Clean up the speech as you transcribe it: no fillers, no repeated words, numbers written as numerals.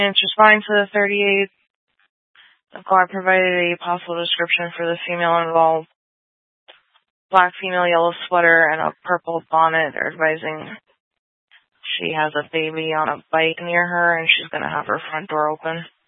And she's responding to the 38th. I provided a possible description for the female involved. Black female, yellow sweater, and a purple bonnet. They're advising she has a baby on a bike near her and she's going to have her front door open.